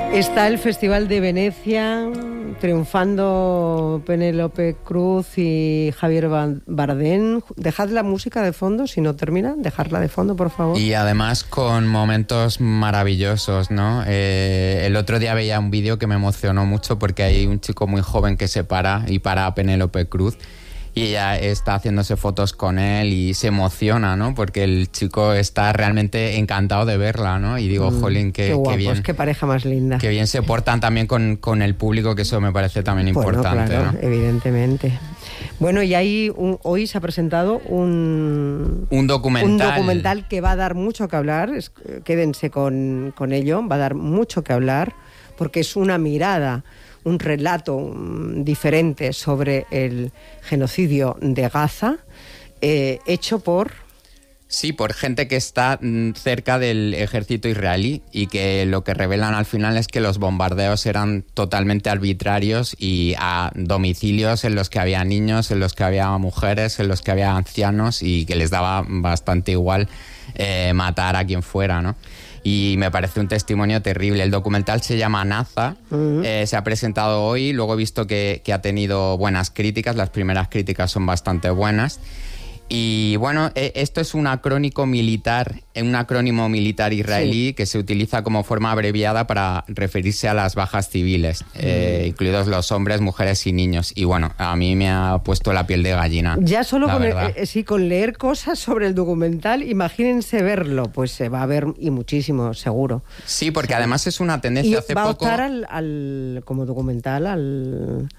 Está el Festival de Venecia, triunfando Penélope Cruz y Javier Bardem. Dejad la música de fondo, si no termina, dejadla de fondo, por favor. Y además con momentos maravillosos, ¿no? El otro día veía un vídeo que me emocionó mucho porque hay un chico muy joven que se para y para a Penélope Cruz. Y ella está haciéndose fotos con él y se emociona, ¿no? Porque el chico está realmente encantado de verla, ¿no? Y digo, jolín, qué bien. Qué pareja más linda. Qué bien se portan también con el público, que eso me parece también importante, claro, ¿no? Evidentemente. Bueno, y ahí hoy se ha presentado un documental que va a dar mucho que hablar. Quédense con ello, va a dar mucho que hablar, porque es una mirada, un relato diferente sobre el genocidio de Gaza, hecho por... Sí, por gente que está cerca del ejército israelí, y que lo que revelan al final es que los bombardeos eran totalmente arbitrarios y a domicilios en los que había niños, en los que había mujeres, en los que había ancianos, y que les daba bastante igual matar a quien fuera, ¿no? Y me parece un testimonio terrible. El documental se llama Naza, se ha presentado hoy, luego he visto que ha tenido buenas críticas, las primeras críticas son bastante buenas. Y bueno, esto es un acrónimo militar israelí, sí, que se utiliza como forma abreviada para referirse a las bajas civiles, incluidos los hombres, mujeres y niños. Y bueno, a mí me ha puesto la piel de gallina. Ya solo con leer cosas sobre el documental, imagínense verlo, pues se va a ver, y muchísimo, seguro. Sí, porque además es una tendencia. Y hace va poco... a optar como documental al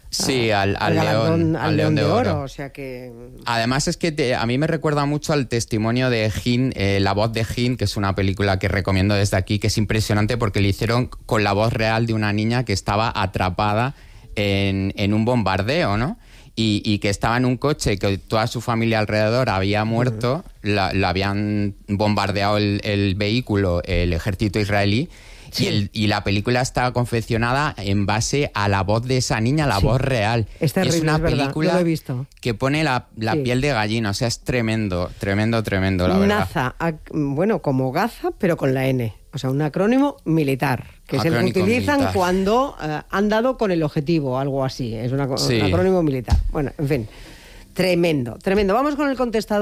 León de Oro. O sea que... Además es que a mí me recuerda mucho al testimonio de Hin, La voz de Hin, que es una película que recomiendo desde aquí, que es impresionante porque le hicieron con la voz real de una niña que estaba atrapada en un bombardeo, ¿no? Y que estaba en un coche, que toda su familia alrededor había muerto, la habían bombardeado el vehículo, el ejército israelí. Sí. Y la película está confeccionada en base a la voz de esa niña, la voz real. Es terrible, es una película lo he visto, que pone la piel de gallina. O sea, es tremendo, la verdad. Naza, bueno, como Gaza, pero con la N. O sea, un acrónimo militar, que es el que utilizan cuando han dado con el objetivo, algo así. Es un acrónimo militar. Bueno, en fin, tremendo. Vamos con el contestador.